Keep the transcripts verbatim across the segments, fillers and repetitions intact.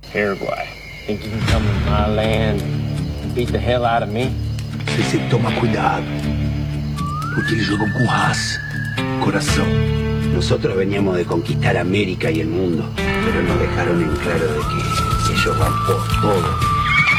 Paraguay. Think you can come to my land and beat the hell out of me? Você toma cuidado, porque eles jogam com raça, coração. Nosotros veníamos de conquistar América y el mundo, pero nos dejaron en claro de que ellos van por todo.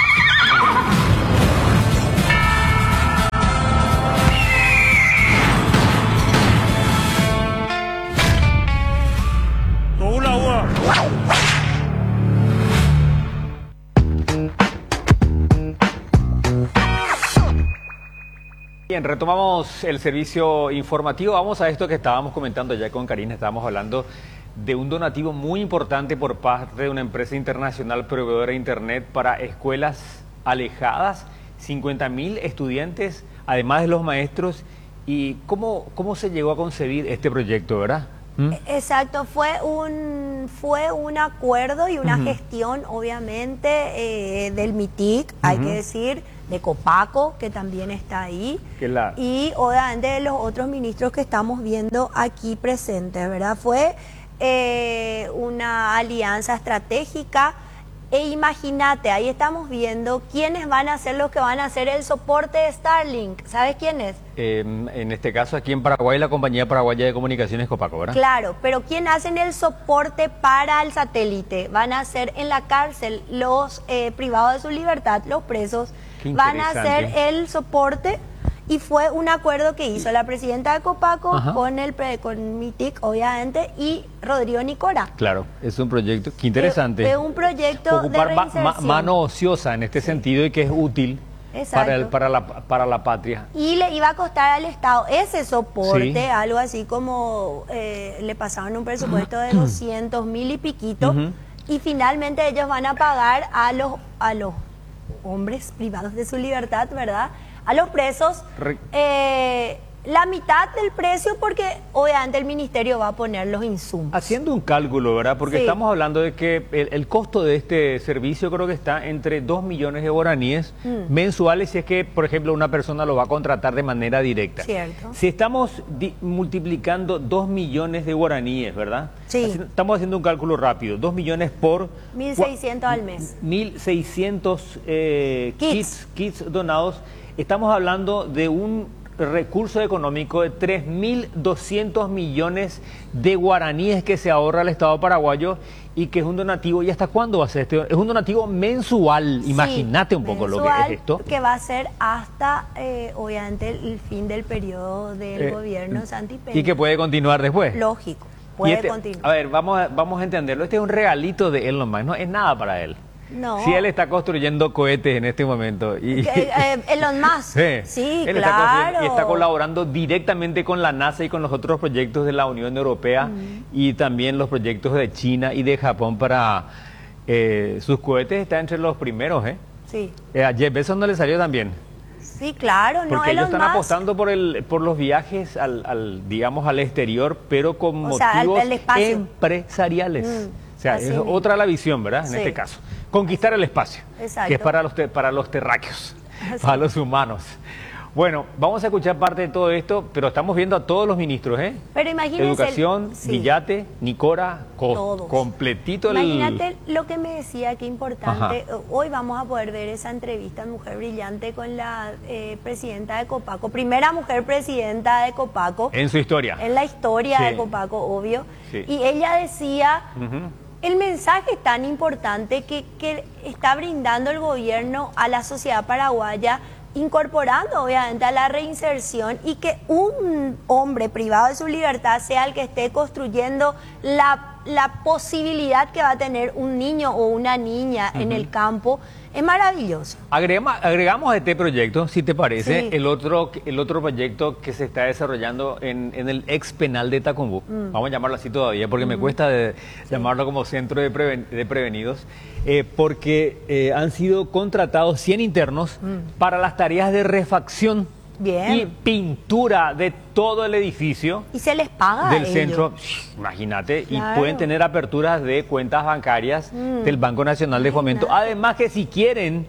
Bien, retomamos el servicio informativo. Vamos a esto que estábamos comentando ya con Karina. Estábamos hablando de un donativo muy importante por parte de una empresa internacional proveedora de Internet para escuelas alejadas. cincuenta mil estudiantes, además de los maestros. ¿Y cómo, cómo se llegó a concebir este proyecto, verdad? ¿Mm? Exacto, fue un, fue un acuerdo y una uh-huh. gestión, obviamente, eh, del MITIC, uh-huh. hay que decir, de Copaco, que también está ahí, que la... y obviamente de los otros ministros que estamos viendo aquí presentes, ¿verdad? Fue eh, una alianza estratégica. E imagínate, ahí estamos viendo quiénes van a ser los que van a hacer el soporte de Starlink. ¿Sabes quién es? Eh, en este caso, aquí en Paraguay, la compañía paraguaya de comunicaciones Copaco, ¿verdad? Claro, pero ¿quién hacen el soporte para el satélite? Van a ser en la cárcel los eh, privados de su libertad, los presos. Van a hacer el soporte. Y fue un acuerdo que hizo la presidenta de Copaco Ajá. con el con MITIC, obviamente, y Rodrigo Nicora. Claro, es un proyecto, qué interesante. Es un proyecto Ocupar de reinserción. Ma, mano ociosa en este sí. sentido y que es útil para, el, para, la, para la patria. Y le iba a costar al Estado ese soporte, sí. algo así como eh, le pasaban un presupuesto de doscientos mil y piquito, uh-huh. y finalmente ellos van a pagar a los, a los hombres privados de su libertad, ¿verdad?, a los presos, eh, la mitad del precio, porque obviamente el ministerio va a poner los insumos. Haciendo un cálculo, ¿verdad? Porque sí. estamos hablando de que el, el costo de este servicio creo que está entre dos millones de guaraníes mm. mensuales, si es que, por ejemplo, una persona lo va a contratar de manera directa. Cierto. Si estamos multiplicando dos millones de guaraníes, ¿verdad? Sí. Así, estamos haciendo un cálculo rápido. dos millones por... mil seiscientos al mes. mil seiscientos eh, kits. kits, kits donados. Estamos hablando de un recurso económico de tres mil doscientos millones de guaraníes que se ahorra el Estado paraguayo y que es un donativo. ¿Y hasta cuándo va a ser este? Es un donativo mensual. Sí, imagínate un poco lo que es esto. Que va a ser hasta, eh, obviamente, el fin del periodo del eh, gobierno Santi Peña. Y que puede continuar después. Lógico, puede este, continuar. A ver, vamos a, vamos a entenderlo. Este es un regalito de él nomás, no es nada para él. No. Si él está construyendo cohetes en este momento. Y, eh, Elon Musk. Sí, sí él claro. Está, y está colaborando directamente con la NASA y con los otros proyectos de la Unión Europea mm. y también los proyectos de China y de Japón para eh, sus cohetes. Está entre los primeros, ¿eh? Sí. Eh, a Jeff Bezos no le salió tan bien. Sí, claro. No, porque Elon ellos están Musk... apostando por el por los viajes al, al digamos al exterior, pero con o motivos sea, al, al empresariales. Mm. O sea, Así es mismo. otra la visión, ¿verdad? En sí. este caso. Conquistar el espacio, Exacto. que es para los, te, para los terráqueos, Así. para los humanos. Bueno, vamos a escuchar parte de todo esto, pero estamos viendo a todos los ministros, ¿eh? Pero imagínense... Educación, el... sí. Villate, Nicora, co completito. Imagínate el... lo que me decía, qué importante. Ajá. Hoy vamos a poder ver esa entrevista en Mujer Brillante con la eh, presidenta de Copaco. Primera mujer presidenta de Copaco. En su historia. En la historia sí. de Copaco, obvio. Sí. Y ella decía... Uh-huh. El mensaje tan importante que, que está brindando el gobierno a la sociedad paraguaya, incorporando obviamente a la reinserción, y que un hombre privado de su libertad sea el que esté construyendo la, la posibilidad que va a tener un niño o una niña uh-huh. en el campo, es maravilloso. Agregamos, agregamos a este proyecto, si te parece, sí. el otro el otro proyecto que se está desarrollando en, en el ex penal de Tacumbú. Mm. Vamos a llamarlo así todavía, porque mm. me cuesta de, sí. llamarlo como centro de, preven, de prevenidos, eh, porque eh, han sido contratados cien internos mm. para las tareas de refacción Bien. y pintura de todo el edificio. Y se les paga del a centro, ellos. Imagínate, Claro. y pueden tener aperturas de cuentas bancarias mm. del Banco Nacional de Fomento. Imagínate. Además que si quieren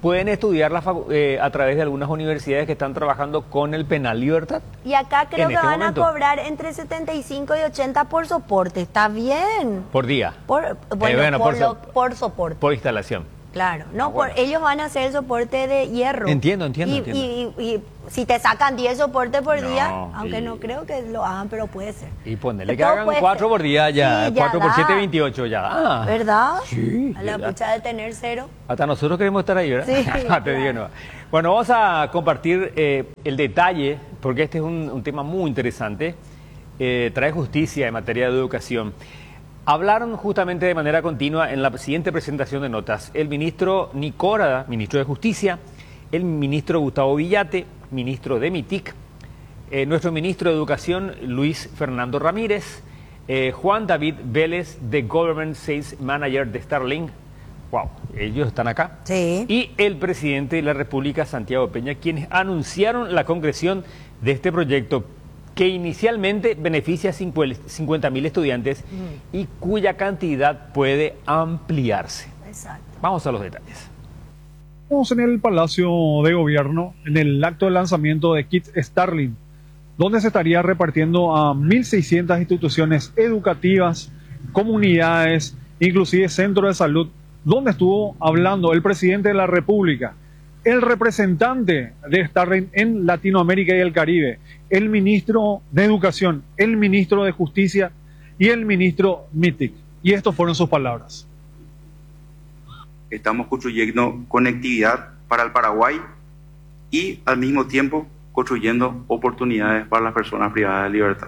pueden estudiarla eh, a través de algunas universidades que están trabajando con el Penal Libertad. Y acá creo en que este van momento. a cobrar entre setenta y cinco y ochenta por soporte. Está bien. Por día. Por, bueno, Eh, bueno, por, por lo- so- por soporte. Por instalación. Claro, no, Ah, bueno. por, ellos van a hacer soporte de hierro. Entiendo, entiendo, Y, entiendo. Y, y- y si te sacan diez soportes por No, día, aunque y- no creo que lo hagan, pero puede ser. Y ponerle que Todo hagan puede cuatro ser. por día ya. Sí, ya cuatro por da. siete, veintiocho ya. Ah, ¿Verdad? Sí, A la ¿verdad? pucha de tener cero. Hasta nosotros queremos estar ahí, ¿verdad? Sí, No, te claro. digo, no. Bueno, vamos a compartir eh, el detalle, porque este es un, un tema muy interesante. Eh, trae justicia en materia de educación. Hablaron justamente de manera continua en la siguiente presentación de notas el ministro Nicórada, ministro de Justicia, el ministro Gustavo Villate, ministro de MITIC, eh, nuestro ministro de Educación Luis Fernando Ramírez, eh, Juan David Vélez, de Government Sales Manager de Starlink. Wow, ellos están acá. Sí. Y el presidente de la República, Santiago Peña, quienes anunciaron la concreción de este proyecto que inicialmente beneficia a cincuenta mil estudiantes y cuya cantidad puede ampliarse. Exacto. Vamos a los detalles. Estamos en el Palacio de Gobierno, en el acto de lanzamiento de Kits Starlink, donde se estaría repartiendo a mil seiscientas instituciones educativas, comunidades, inclusive centros de salud, donde estuvo hablando el presidente de la República, el representante de Starlink en Latinoamérica y el Caribe, el ministro de Educación, el ministro de Justicia y el ministro MITIC. Y estas fueron sus palabras. Estamos construyendo conectividad para el Paraguay y al mismo tiempo construyendo oportunidades para las personas privadas de libertad.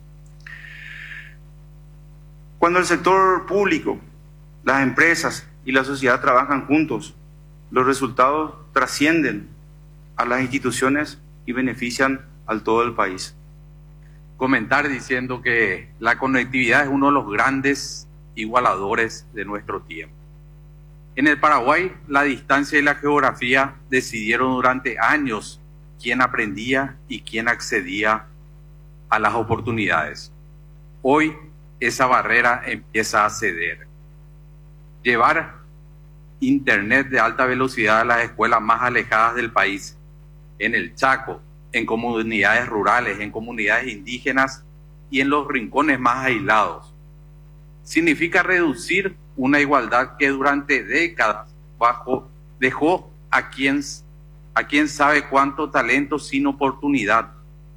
Cuando el sector público, las empresas y la sociedad trabajan juntos, los resultados trascienden a las instituciones y benefician al todo el país. Comentar diciendo que la conectividad es uno de los grandes igualadores de nuestro tiempo. En el Paraguay, la distancia y la geografía decidieron durante años quién aprendía y quién accedía a las oportunidades. Hoy, esa barrera empieza a ceder. Llevar internet de alta velocidad a las escuelas más alejadas del país, en el Chaco, en comunidades rurales, en comunidades indígenas y en los rincones más aislados, significa reducir una igualdad que durante décadas bajo, dejó a quien, a quien sabe cuánto talento sin oportunidad.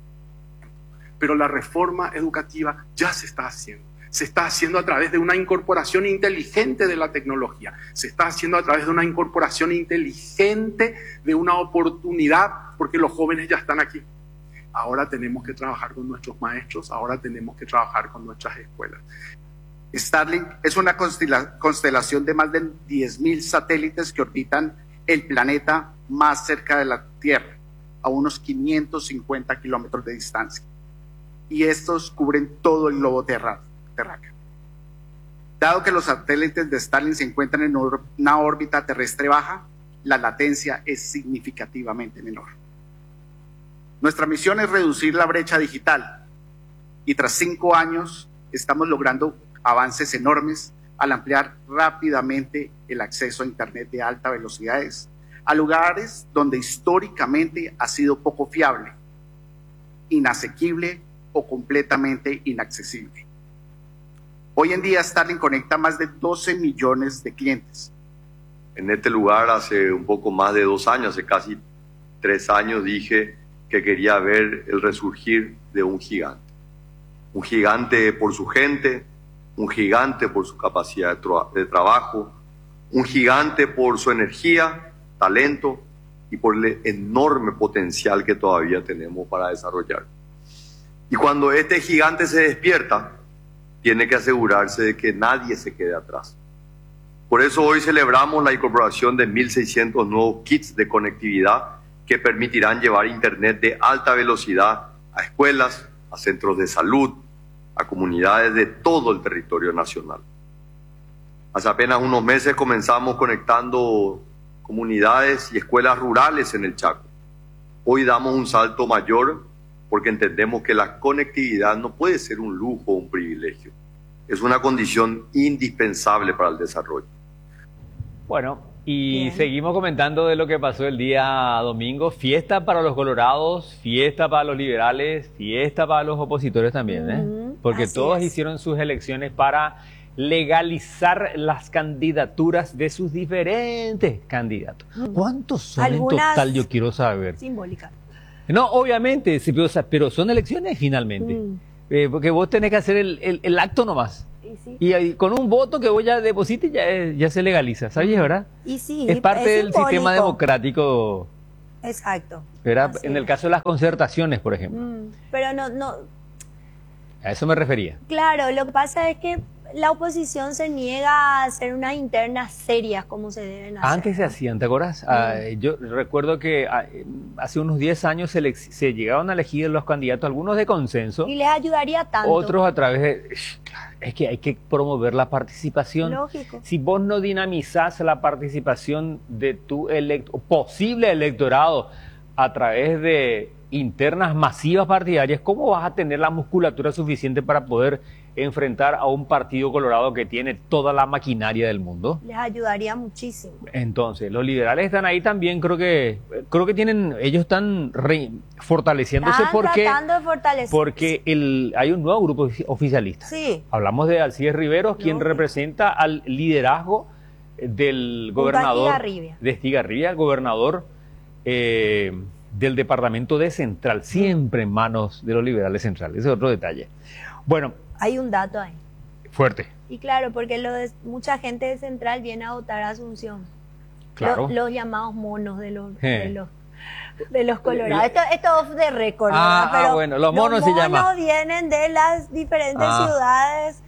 Pero la reforma educativa ya se está haciendo. Se está haciendo a través de una incorporación inteligente de la tecnología. Se está haciendo a través de una incorporación inteligente de una oportunidad, porque los jóvenes ya están aquí. Ahora tenemos que trabajar con nuestros maestros, ahora tenemos que trabajar con nuestras escuelas. Starlink es una constela- constelación de más de diez mil satélites que orbitan el planeta más cerca de la Tierra, a unos quinientos cincuenta kilómetros de distancia. Y estos cubren todo el globo terra- terráqueo. Dado que los satélites de Starlink se encuentran en or- una órbita terrestre baja, la latencia es significativamente menor. Nuestra misión es reducir la brecha digital y tras cinco años estamos logrando avances enormes al ampliar rápidamente el acceso a Internet de alta velocidades a lugares donde históricamente ha sido poco fiable, inasequible o completamente inaccesible. Hoy en día Starlink conecta más de doce millones de clientes. En este lugar hace un poco más de dos años, hace casi tres años, dije que quería ver el resurgir de un gigante. Un gigante por su gente, un gigante por su capacidad de, tra- de trabajo, un gigante por su energía, talento y por el enorme potencial que todavía tenemos para desarrollar. Y cuando este gigante se despierta, tiene que asegurarse de que nadie se quede atrás. Por eso hoy celebramos la incorporación de mil seiscientos nuevos kits de conectividad que permitirán llevar internet de alta velocidad a escuelas, a centros de salud, a comunidades de todo el territorio nacional. Hace apenas unos meses comenzamos conectando comunidades y escuelas rurales en el Chaco. Hoy damos un salto mayor porque entendemos que la conectividad no puede ser un lujo o un privilegio. Es una condición indispensable para el desarrollo. Bueno, Y Bien. seguimos comentando de lo que pasó el día domingo. Fiesta para los colorados, fiesta para los liberales, fiesta para los opositores también, ¿eh? Ujú, Porque así todos es. hicieron sus elecciones para legalizar las candidaturas de sus diferentes candidatos. ¿Cuántos son en Algunas- total? Yo quiero saber. Simbólica. No, obviamente, sí, pero, o sea, pero son elecciones finalmente. Mm. Eh, porque vos tenés que hacer el, el- el acto nomás. Y sí. Y ahí, con un voto que vos ya deposites ya, es- ya se legaliza, ¿sabes, verdad? Y sí, Es parte del simbólico. sistema democrático, Exacto. ¿verdad? Así En el es. caso de las concertaciones, por ejemplo. Mm, pero no, no, A eso me refería. claro, lo que pasa es que la oposición se niega a hacer unas internas serias como se deben hacer. Antes se hacían, ¿te acuerdas? Ah, yo recuerdo que ah, hace unos diez años se, le- se llegaban a elegir los candidatos, algunos de consenso, Y les ayudaría tanto. otros a través de... Es que hay que promover la participación. Lógico. Si vos no dinamizás la participación de tu elect- posible electorado a través de internas masivas partidarias, ¿cómo vas a tener la musculatura suficiente para poder enfrentar a un partido colorado que tiene toda la maquinaria del mundo? Les ayudaría muchísimo. Entonces, los liberales están ahí también, creo que creo que tienen, ellos están re- fortaleciéndose Están porque, tratando de fortalecer. porque el, hay un nuevo grupo ofi- oficialista. Sí. Hablamos de Alcides Riveros, quien Lógico. representa al liderazgo del Junto a gobernador Estigarribia. de Estigarribia, el gobernador eh, del departamento de Central, siempre en manos de los liberales centrales. Ese es otro detalle. Bueno, Hay un dato ahí. fuerte, Y claro, porque lo de- mucha gente de Central viene a votar a Asunción. claro. Lo- los llamados monos de los, Eh. de los, de los colorados. Esto, esto off de récord, Ah, ¿verdad? ah, bueno, los monos se llama. Los monos vienen de las diferentes Ah. ciudades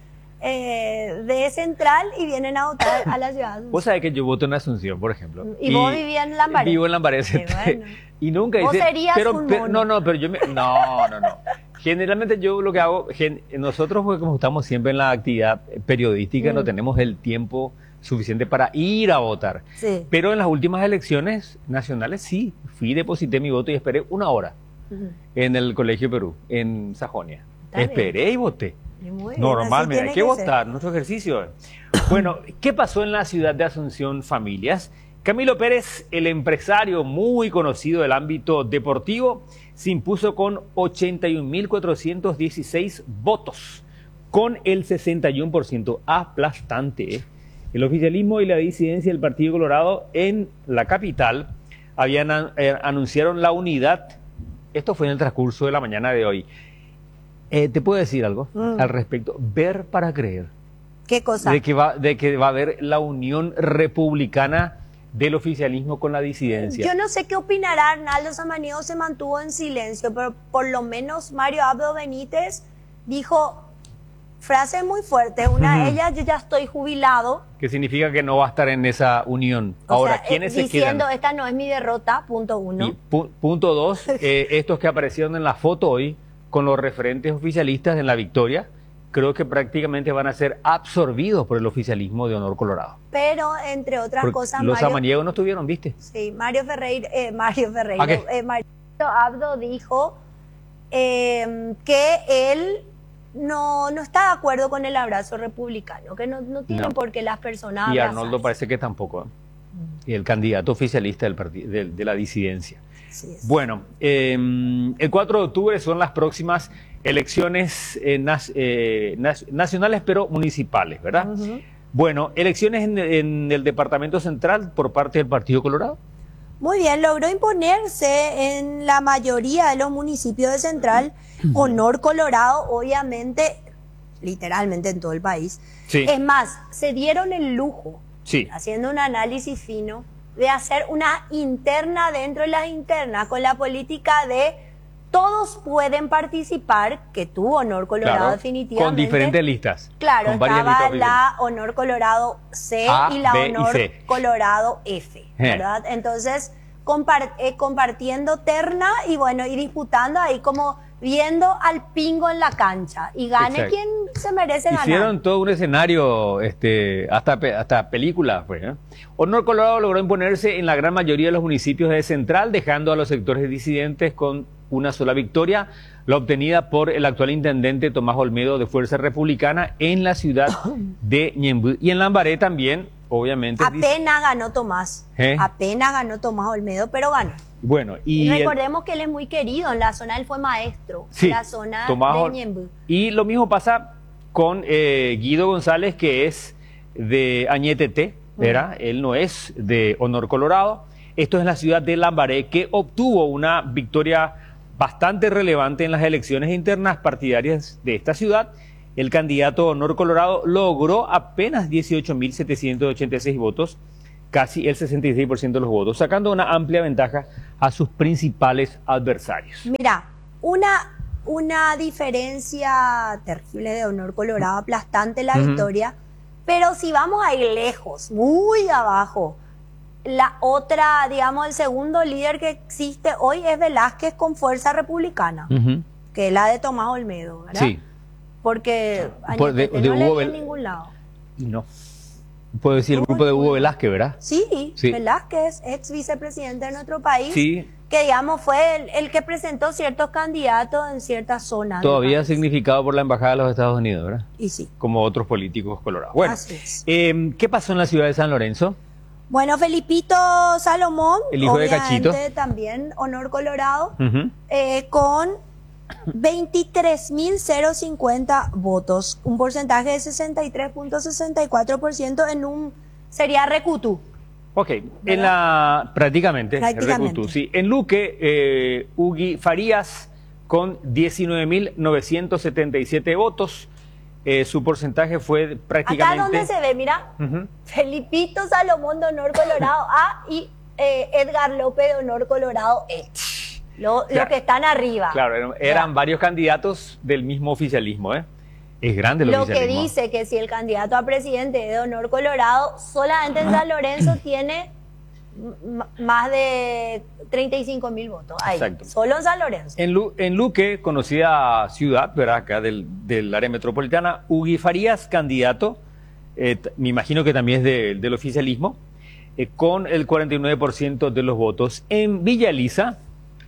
eh, de Central y vienen a votar a la ciudad de Asunción. Vos sabés que yo voto en Asunción, por ejemplo. Y vos vivías en Lambaré. Vivo en Lambaré. Qué bueno. Y nunca Vos hice... serías pero, un pero- mono. no, no, pero yo me... No, no, no. Generalmente yo lo que hago... gen- nosotros, pues, como estamos siempre en la actividad periodística, Mm. no tenemos el tiempo suficiente para ir a votar. Sí. Pero en las últimas elecciones nacionales sí, fui, deposité mi voto y esperé una hora Ujú. en el Colegio Perú, en Sajonia. Está bien. Esperé y voté. Y muy bien, Normal, así mira, tiene hay que ser. votar, nuestro ejercicio. Bueno, ¿qué pasó en la ciudad de Asunción, familias? Camilo Pérez, el empresario muy conocido del ámbito deportivo, se impuso con ochenta y un mil cuatrocientos dieciséis votos, con el sesenta y uno por ciento, aplastante. ¿eh? El oficialismo y la disidencia del Partido Colorado en la capital habían eh, anunciaron la unidad. Esto fue en el transcurso de la mañana de hoy. Eh, ¿Te puedo decir algo Mm. al respecto? Ver para creer. ¿Qué cosa? De que, va, de que va a haber la unión republicana del oficialismo con la disidencia. Yo no sé qué opinará Arnaldo Samaniego, se mantuvo en silencio, pero por lo menos Mario Abdo Benítez dijo frase muy fuerte. Una de Ujú. ellas, yo ya estoy jubilado. Que significa que no va a estar en esa unión. O Ahora, sea, ¿quiénes eh, se diciendo, quedan? esta no es mi derrota, punto uno. Y pu- punto dos, eh, estos que aparecieron en la foto hoy con los referentes oficialistas en la victoria, creo que prácticamente van a ser absorbidos por el oficialismo de Honor Colorado. Pero, entre otras Porque cosas, los Mario, samaniegos no estuvieron, ¿viste? sí, Mario Ferreira, eh, Mario Ferreira, ¿A qué? eh, Mario Abdo dijo eh, que él no, no está de acuerdo con el abrazo republicano, que no, no tienen No. por qué las personas Y abrazarse. Arnoldo parece que tampoco. ¿eh? Y el candidato oficialista del parti- de, de la disidencia. Así es. Bueno, eh, el cuatro de octubre son las próximas elecciones eh, nas- eh, nas- nacionales, pero municipales, ¿verdad? Ujú. Bueno, elecciones en, en el Departamento Central por parte del Partido Colorado. Muy bien, logró imponerse en la mayoría de los municipios de Central, Honor Colorado, obviamente, literalmente en todo el país. Sí. Es más, se dieron el lujo, Sí. haciendo un análisis fino, de hacer una interna dentro de las internas, con la política de todos pueden participar, que tuvo Honor Colorado Claro, definitivamente. con diferentes listas. Claro, con varias estaba listas la Honor Colorado C A, y la B y Honor C. Colorado F, ¿verdad? Entonces, compar- eh, compartiendo terna y bueno, y disputando ahí como viendo al pingo en la cancha. Y gane Exacto. quien se merece Hicieron ganar. todo un escenario, este, hasta, pe- hasta películas. Pues, ¿eh? Honor Colorado logró imponerse en la gran mayoría de los municipios de Central, dejando a los sectores disidentes con una sola victoria, la obtenida por el actual intendente Tomás Olmedo de Fuerza Republicana en la ciudad de Ñemby. Y en Lambaré también obviamente... Apenas ganó Tomás. ¿Eh? Apenas ganó Tomás Olmedo, pero ganó. Bueno, y... Y el- recordemos que él es muy querido en la zona, él fue maestro. Sí, en la zona Tomás de Ol- Ñemby. Y lo mismo pasa con eh, Guido González, que es de Añetete, ¿verdad? Él no es de Honor Colorado. Esto es en la ciudad de Lambaré, que obtuvo una victoria bastante relevante en las elecciones internas partidarias de esta ciudad. El candidato Honor Colorado logró apenas dieciocho mil setecientos ochenta y seis votos, casi el sesenta y seis por ciento de los votos, sacando una amplia ventaja a sus principales adversarios. Mira, una, una diferencia terrible de Honor Colorado, aplastante la Ujú. victoria, pero si vamos a ir lejos, muy abajo, la otra, digamos, el segundo líder que existe hoy es Velázquez con Fuerza Republicana, Ujú. que es la de Tomás Olmedo, ¿verdad? Sí, Porque Por- de- Añetete de no le Hugo vi en Vel- ningún lado. no. Puedo decir el grupo de Hugo Velázquez, ¿verdad? Sí, Sí. Velázquez, ex vicepresidente de nuestro país, Sí, que digamos fue el, el que presentó ciertos candidatos en ciertas zonas. del todavía país. significado por la Embajada de los Estados Unidos, ¿verdad? Y sí. Como otros políticos colorados. Bueno, Así es. eh, ¿qué pasó en la ciudad de San Lorenzo? Bueno, Felipito Salomón, El hijo de obviamente Cachito. también Honor Colorado, Ujú. eh, con veintitrés mil cincuenta votos, un porcentaje de sesenta y tres punto sesenta y cuatro por ciento en un, sería Recutú. Ok, en la, prácticamente, Prácticamente. Recutú, sí. En Luque, eh, Ugui Farías con diecinueve mil novecientos setenta y siete votos, eh, su porcentaje fue prácticamente... Acá donde se ve, mira, Ujú. Felipito Salomón de Honor Colorado A y eh, Edgar López de Honor Colorado E. Lo- Los Claro. que están arriba. Claro, eran, eran varios candidatos del mismo oficialismo, ¿eh? Es grande el Lo que oficialismo. dice que si el candidato a presidente es de Honor Colorado, solamente en San Lorenzo tiene m- más de treinta y cinco mil votos. Ahí, Exacto. solo en San Lorenzo. En, Lu- en Luque, conocida ciudad, ¿verdad? Acá del, del área metropolitana, Ugui Farías, candidato, eh, t- me imagino que también es de- del oficialismo, eh, con el cuarenta y nueve por ciento de los votos. En Villa Elisa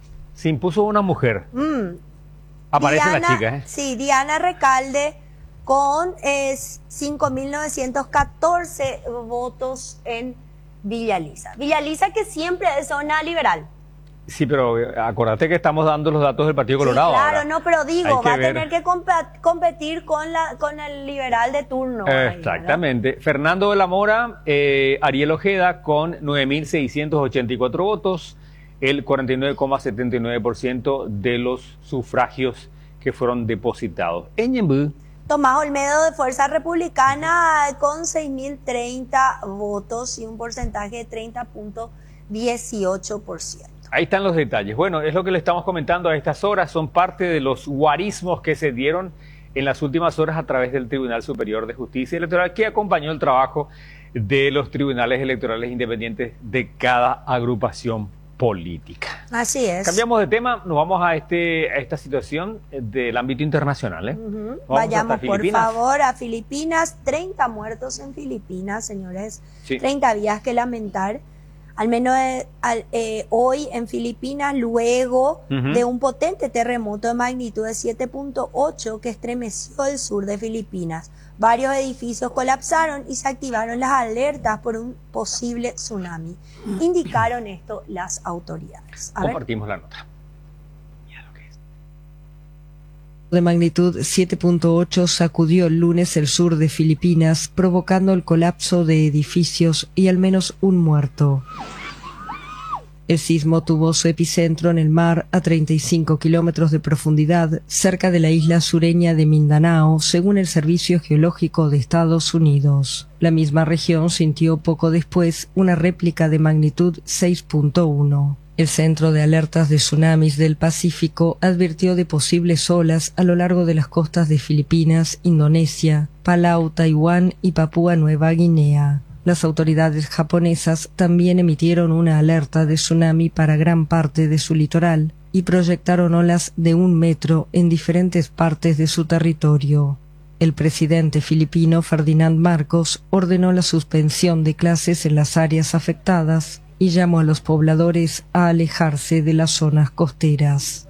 se impuso una mujer. Mm. Aparece Diana- la chica, ¿eh? Sí, Diana Recalde con eh, cinco mil novecientos catorce votos en Villa Lisa. Villa Lisa que siempre es zona liberal. Sí, pero eh, acordate que estamos dando los datos del Partido Colorado. Sí, claro, ahora. no, pero digo, Hay que va a ver. tener que compa- competir con, la, con el liberal de turno. ahí, ¿verdad? Exactamente. Fernando de la Mora, eh, Ariel Ojeda con nueve mil seiscientos ochenta y cuatro votos, el cuarenta y nueve coma setenta y nueve por ciento de los sufragios que fueron depositados. En Ñemby, Tomás Olmedo de Fuerza Republicana con seis mil treinta votos y un porcentaje de treinta punto dieciocho por ciento. ahí están los detalles. Bueno, es lo que le estamos comentando a estas horas, son parte de los guarismos que se dieron en las últimas horas a través del Tribunal Superior de Justicia Electoral, que acompañó el trabajo de los tribunales electorales independientes de cada agrupación política. Así es. Cambiamos de tema, nos vamos a, este, a esta situación del ámbito internacional. ¿eh? Ujú. Vamos Vayamos hasta por Filipinas. favor a Filipinas, treinta muertos en Filipinas, señores, Sí. treinta días que lamentar. Al menos eh, al- eh, hoy en Filipinas, luego Ujú. de un potente terremoto de magnitud de siete punto ocho que estremeció el sur de Filipinas. Varios edificios colapsaron y se activaron las alertas por un posible tsunami. Indicaron esto las autoridades. A ver. Compartimos la nota. De magnitud siete punto ocho sacudió el lunes el sur de Filipinas, provocando el colapso de edificios y al menos un muerto. El sismo tuvo su epicentro en el mar a treinta y cinco kilómetros de profundidad, cerca de la isla sureña de Mindanao, según el Servicio Geológico de Estados Unidos. La misma región sintió poco después una réplica de magnitud seis punto uno. El Centro de Alertas de Tsunamis del Pacífico advirtió de posibles olas a lo largo de las costas de Filipinas, Indonesia, Palau, Taiwán y Papúa Nueva Guinea. Las autoridades japonesas también emitieron una alerta de tsunami para gran parte de su litoral y proyectaron olas de un metro en diferentes partes de su territorio. El presidente filipino Ferdinand Marcos ordenó la suspensión de clases en las áreas afectadas y llamó a los pobladores a alejarse de las zonas costeras.